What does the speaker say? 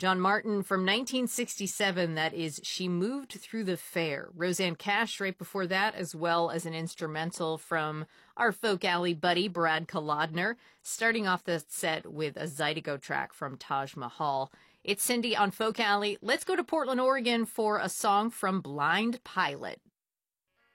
John Martin from 1967, that is She Moved Through the Fair. Rosanne Cash right before that, as well as an instrumental from our Folk Alley buddy, Brad Kolodner, starting off the set with a Zydeco track from Taj Mahal. It's Cindy on Folk Alley. Let's go to Portland, Oregon for a song from Blind Pilot.